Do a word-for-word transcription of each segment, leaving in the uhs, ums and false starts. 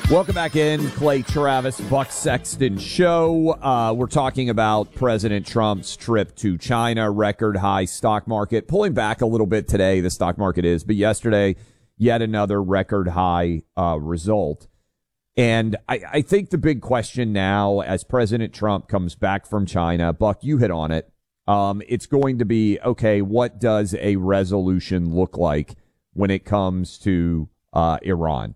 Welcome back in, Clay Travis, Buck Sexton Show. Uh, we're talking about President Trump's trip to China, record high stock market. Pulling back a little bit today, the stock market is, but yesterday, yet another record high uh, result. And I, I think the big question now, as President Trump comes back from China, Buck, you hit on it. Um, it's going to be, okay, what does a resolution look like when it comes to uh, Iran?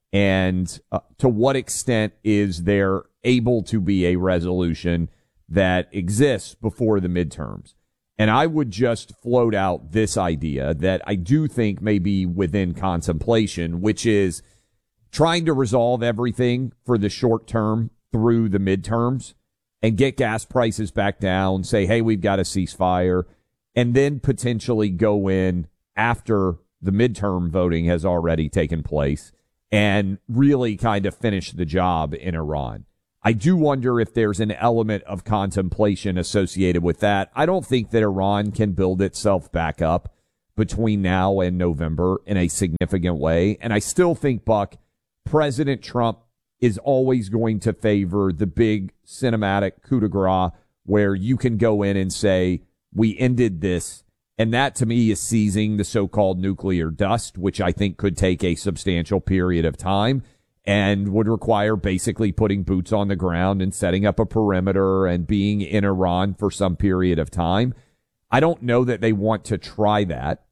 And uh, to what extent is there able to be a resolution that exists before the midterms? And I would just float out this idea that I do think may be within contemplation, which is trying to resolve everything for the short term through the midterms and get gas prices back down, say, hey, we've got a ceasefire, and then potentially go in after the midterm voting has already taken place and really kind of finish the job in Iran. I do wonder if there's an element of contemplation associated with that. I don't think that Iran can build itself back up between now and November in a significant way. And I still think, Buck, President Trump is always going to favor the big cinematic coup de grace where you can go in and say, we ended this. And that, to me, is seizing the so-called nuclear dust, which I think could take a substantial period of time and would require basically putting boots on the ground and setting up a perimeter and being in Iran for some period of time. I don't know that they want to try that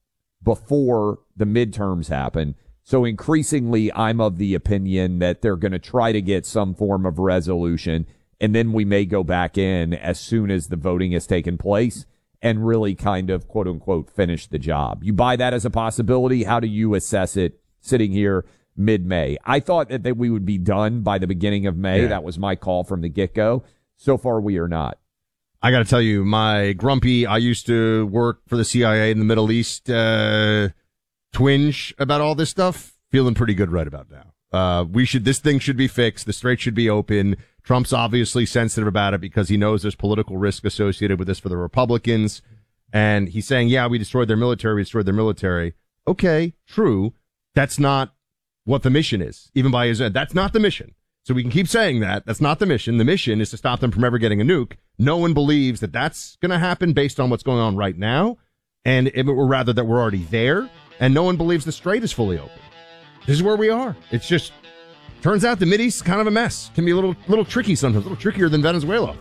before the midterms happen. So increasingly, I'm of the opinion that they're going to try to get some form of resolution, and then we may go back in as soon as the voting has taken place and really kind of, quote unquote, finish the job. You buy that as a possibility? How do you assess it sitting here mid-May? I thought that, that we would be done by the beginning of May. Yeah. That was my call from the get-go. So far, we are not. I got to tell you, my grumpy, I used to work for the C I A in the Middle East, uh, twinge about all this stuff, feeling pretty good right about now. Uh, we should, this thing should be fixed. The strait should be open. Trump's obviously sensitive about it because he knows there's political risk associated with this for the Republicans. And he's saying, yeah, we destroyed their military, we destroyed their military. Okay, true. That's not what the mission is. Even by his end, that's not the mission. So we can keep saying that. That's not the mission. The mission is to stop them from ever getting a nuke. No one believes that that's going to happen based on what's going on right now. And it, or rather that we're already there. And no one believes the strait is fully open. This is where we are. It's just, turns out the Mideast is kind of a mess. Can be a little little tricky sometimes, a little trickier than Venezuela.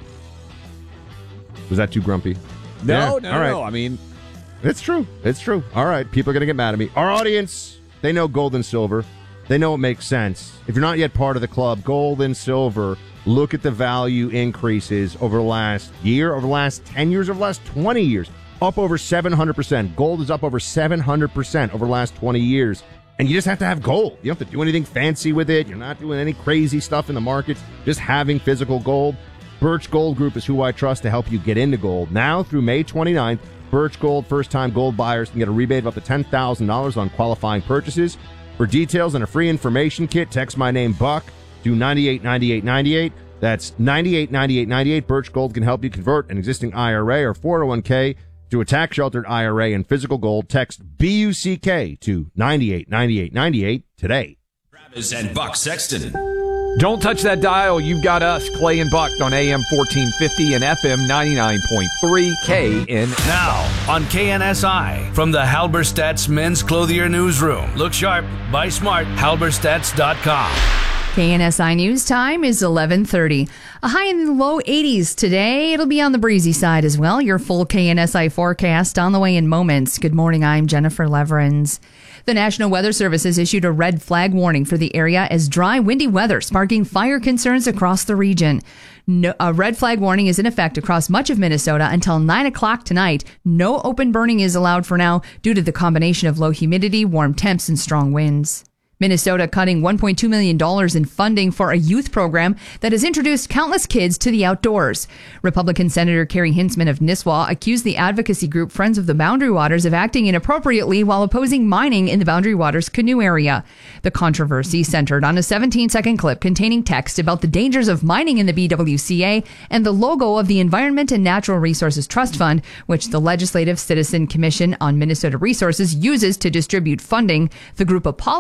Was that too grumpy? No, yeah. no, All right. no. I mean, it's true. It's true. All right. People are going to get mad at me. Our audience, they know gold and silver. They know it makes sense. If you're not yet part of the club, gold and silver, look at the value increases over the last year, over the last ten years, over the last twenty years. Up over seven hundred percent. Gold is up over seven hundred percent over the last twenty years. And you just have to have gold. You don't have to do anything fancy with it. You're not doing any crazy stuff in the markets. Just having physical gold. Birch Gold Group is who I trust to help you get into gold. Now through May twenty-ninth, Birch Gold first-time gold buyers can get a rebate of up to ten thousand dollars on qualifying purchases. For details and a free information kit, text my name, Buck, to ninety-eight ninety-eight ninety-eight. That's ninety-eight ninety-eight ninety-eight. Birch Gold can help you convert an existing I R A or four oh one k to a tax-sheltered I R A and physical gold. Text B U C K to ninety-eight ninety-eight ninety-eight today. Travis and Buck Sexton. Don't touch that dial. You've got us, Clay and Buck, on A M fourteen fifty and F M ninety-nine point three K N S I. Now on K N S I from the Halberstadt's Men's Clothier Newsroom. Look sharp, buy smart, halberstadts dot com. K N S I News time is eleven thirty. A high in the low eighties today. It'll be on the breezy side as well. Your full K N S I forecast on the way in moments. Good morning. I'm Jennifer Leverins. The National Weather Service has issued a red flag warning for the area as dry, windy weather sparking fire concerns across the region. No, a red flag warning is in effect across much of Minnesota until nine o'clock tonight. No open burning is allowed for now due to the combination of low humidity, warm temps, and strong winds. Minnesota cutting one point two million dollars in funding for a youth program that has introduced countless kids to the outdoors. Republican Senator Carrie Hintzman of Nisswa accused the advocacy group Friends of the Boundary Waters of acting inappropriately while opposing mining in the Boundary Waters canoe area. The controversy centered on a seventeen-second clip containing text about the dangers of mining in the B W C A and the logo of the Environment and Natural Resources Trust Fund, which the Legislative Citizen Commission on Minnesota Resources uses to distribute funding. The group apologized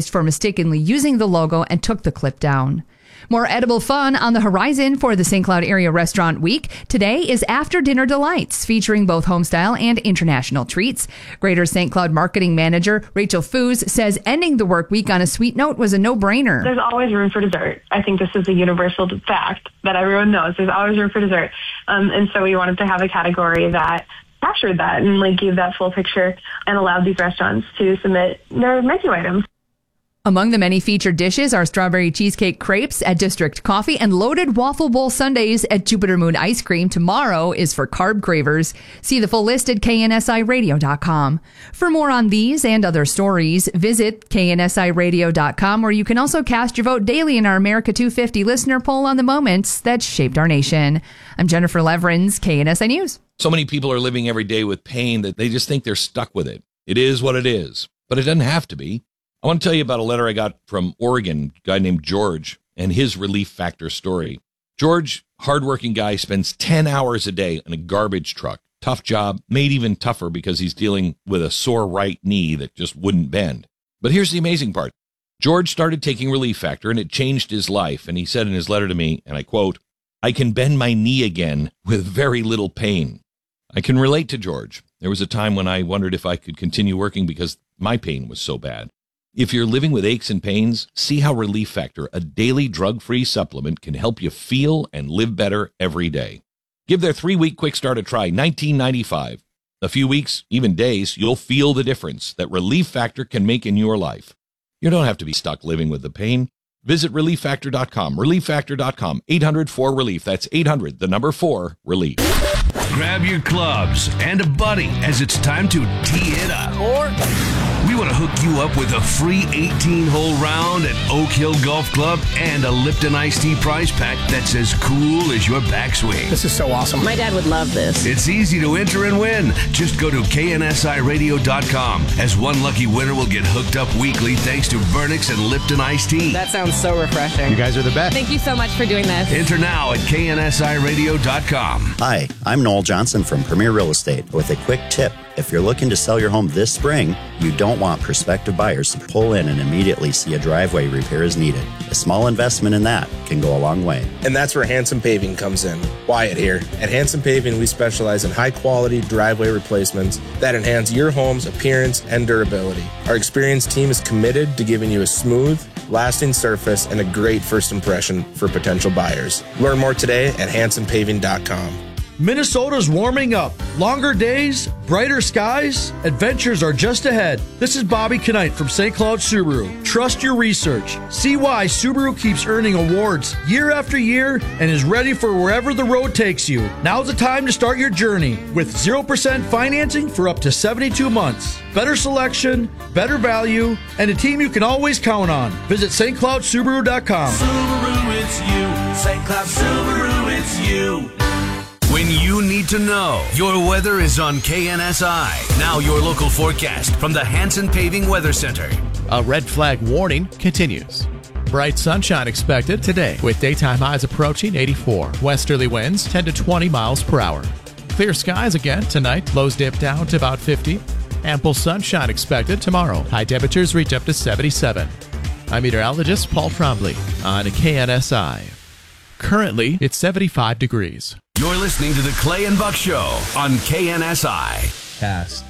criticized for mistakenly using the logo and took the clip down. More edible fun on the horizon for the Saint Cloud Area Restaurant Week. Today is After Dinner Delights, featuring both homestyle and international treats. Greater Saint Cloud Marketing Manager Rachel Foos says ending the work week on a sweet note was a no-brainer. There's always room for dessert. I think this is a universal fact that everyone knows. There's always room for dessert. Um, and so we wanted to have a category that captured that and like gave that full picture and allowed these restaurants to submit their menu items. Among the many featured dishes are strawberry cheesecake crepes at District Coffee and loaded waffle bowl sundaes at Jupiter Moon Ice Cream. Tomorrow is for carb cravers. See the full list at K N S I radio dot com. For more on these and other stories, visit K N S I radio dot com, where you can also cast your vote daily in our America two fifty listener poll on the moments that shaped our nation. I'm Jennifer Leverins, K N S I News. So many people are living every day with pain that they just think they're stuck with it. It is what it is, but it doesn't have to be. I want to tell you about a letter I got from Oregon, a guy named George, and his Relief Factor story. George, hardworking guy, spends ten hours a day in a garbage truck. Tough job, made even tougher because he's dealing with a sore right knee that just wouldn't bend. But here's the amazing part. George started taking Relief Factor, and it changed his life. And he said in his letter to me, and I quote, "I can bend my knee again with very little pain." I can relate to George. There was a time when I wondered if I could continue working because my pain was so bad. If you're living with aches and pains, see how Relief Factor, a daily drug-free supplement, can help you feel and live better every day. Give their three-week quick start a try, nineteen ninety-five. A few weeks, even days, you'll feel the difference that Relief Factor can make in your life. You don't have to be stuck living with the pain. Visit relief factor dot com, relief factor dot com, eight hundred four relief. That's eight hundred, the number four, relief. Grab your clubs and a buddy as it's time to tee it up. Or we want to hook you up with a free eighteen-hole round at Oak Hill Golf Club and a Lipton Iced Tea prize pack that's as cool as your backswing. This is so awesome. My dad would love this. It's easy to enter and win. Just go to K N S I radio dot com, as one lucky winner will get hooked up weekly thanks to Vernix and Lipton Iced Tea. That sounds so refreshing. You guys are the best. Thank you so much for doing this. Enter now at K N S I radio dot com. Hi, I'm Noel Johnson from Premier Real Estate with a quick tip. If you're looking to sell your home this spring, you don't want prospective buyers to pull in and immediately see a driveway repair is needed. A small investment in that can go a long way. And that's where Hanson Paving comes in. Wyatt here. At Hanson Paving, we specialize in high-quality driveway replacements that enhance your home's appearance and durability. Our experienced team is committed to giving you a smooth, lasting surface and a great first impression for potential buyers. Learn more today at hanson paving dot com. Minnesota's warming up. Longer days, brighter skies, adventures are just ahead. This is Bobby Knight from Saint Cloud Subaru. Trust your research. See why Subaru keeps earning awards year after year and is ready for wherever the road takes you. Now's the time to start your journey with zero percent financing for up to seventy-two months. Better selection, better value, and a team you can always count on. Visit St Cloud Subaru dot com. Subaru, it's you. Saint Cloud Subaru, it's you. When you need to know, your weather is on K N S I. Now your local forecast from the Hanson Paving Weather Center. A red flag warning continues. Bright sunshine expected today with daytime highs approaching eighty-four. Westerly winds ten to twenty miles per hour. Clear skies again tonight. Lows dip down to about fifty. Ample sunshine expected tomorrow. High temperatures reach up to seventy-seven. I'm meteorologist Paul Trombley on K N S I. Currently, it's seventy-five degrees. You're listening to the Clay and Buck Show on K N S I. Cast.